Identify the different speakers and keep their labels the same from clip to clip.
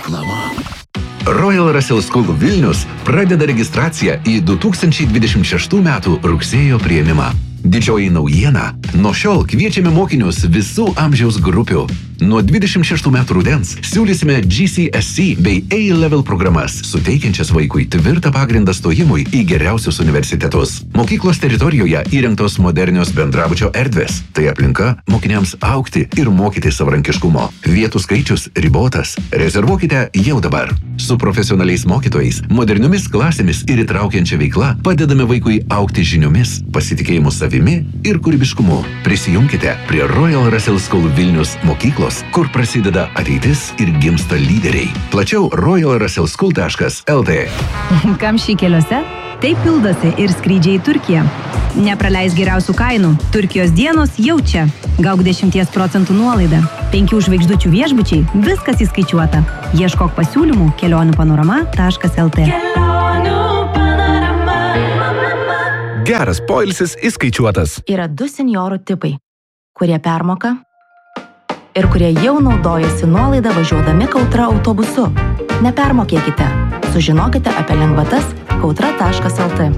Speaker 1: Reklama. Royal Russell School Vilnius pradeda registraciją į 2026 metų rugsėjo priėmimą. Didžioji naujiena. Nuo šiol kviečiame mokinius visų amžiaus grupių. Nuo 26 metų rudens siūlysime GCSE bei A-level programas, suteikiančias vaikui tvirtą pagrindą stojimui į geriausius universitetus. Mokyklos teritorijoje įrengtos modernios bendrabučio erdvės. Tai aplinka mokiniams augti ir mokyti savarankiškumo. Vietų skaičius ribotas. Rezervuokite jau dabar. Su profesionaliais mokytojais, moderniomis klasėmis ir įtraukiančia veikla padedame vaikui augti žiniomis, pasitikėjimu savimi ir kūrybiškumu. Prisijunkite prie Royal Russell School Vilnius mokyklos, kur prasideda ateitis ir gimsta lyderiai. Plačiau royalrussellschool.lt.
Speaker 2: Kamščiai keliuose? Taip pildosi ir skrydžiai į Turkiją. Nepraleis geriausių kainų. Turkijos dienos jau čia. Gauk 10% nuolaidą. 5 žvaigždučių viešbučiai. Viskas įskaičiuota. Ieškok pasiūlymų kelionųpanorama.lt.
Speaker 3: Geras poilsis įskaičiuotas.
Speaker 4: Yra 2 senjorų tipai, kurie permoka ir kurie jau naudojasi nuolaidą važiuodami Kautra autobusu. Nepermokėkite. Sužinokite apie lengvatas kautra.lt.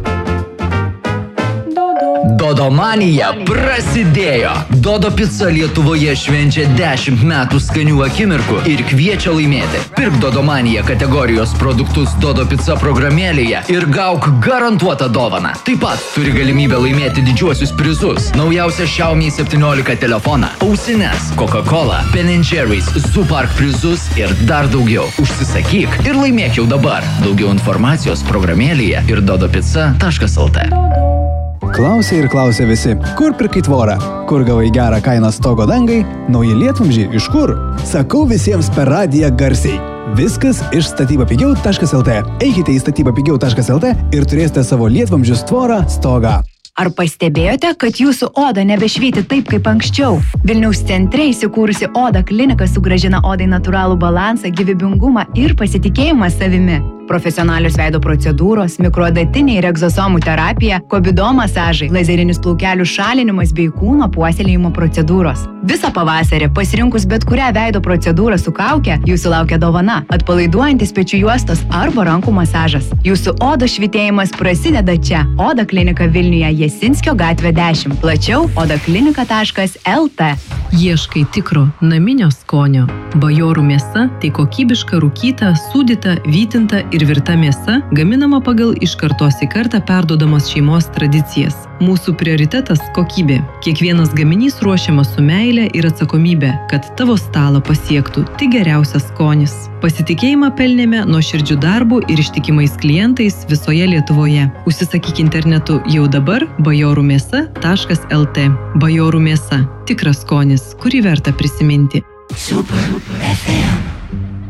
Speaker 5: Dodomanija prasidėjo! Dodo Pizza Lietuvoje švenčia 10 metų skanių akimirkų ir kviečia laimėti. Pirk Dodomanija kategorijos produktus Dodo Pizza programėlėje ir gauk garantuotą dovaną. Taip pat turi galimybę laimėti didžiuosius prizus. Naujausią Xiaomi 17 telefoną, ausines, Coca-Cola, Ben & Jerry's, Zoo Park prizus ir dar daugiau. Užsisakyk ir laimėk jau dabar. Daugiau informacijos programėlėje ir dodopizza.lt.
Speaker 6: Klausė ir klausė visi, kur pirkai tvorą, kur gavai gerą kainą stogo dangai, nauji lietvamzdžiai iš kur? Sakau visiems per radiją garsiai. Viskas iš statybapigiau.lt. Eikite į statybapigiau.lt ir turėsite savo lietvamzdžius tvorą stogą.
Speaker 2: Ar pastebėjote, kad jūsų oda nebešvyti taip kaip anksčiau? Vilniaus centre įsikūrusi Oda klinika sugrąžina odai natūralų balansą, gyvybingumą ir pasitikėjimą savimi. Profesionalios veido procedūros, mikroadatiniai ir egzosomų terapija, kobido masažai, lazerinis plaukelių šalinimas bei kūno puoselėjimo procedūros. Visą pavasarį pasirinkus bet kurią veido procedūrą su kauke, jūsų laukia dovana, atpalaiduojantis pečių juostos arba rankų masažas. Jūsų odos švytėjimas prasideda čia. Oda klinika Vilniuje, Jasinskio gatvė 10. Plačiau odaklinika.lt.
Speaker 7: Ieškai tikro naminio skonio. Bajorų mėsa tai kokybiška rūkyta, sūdyta, vytinta ir virta mėsa, gaminama pagal iš kartos į kartą perduodamos šeimos tradicijas. Mūsų prioritetas – kokybė. Kiekvienas gaminys ruošiamas su meile ir atsakomybė, kad tavo stalą pasiektų tik geriausias skonis. Pasitikėjimą pelnėme nuoširdžių darbų ir ištikimais klientais visoje Lietuvoje. Užsisakyk internetu jau dabar bajorumėsa.lt. Bajorų mėsa – tikras skonis, kurį verta prisiminti.
Speaker 1: Super FM.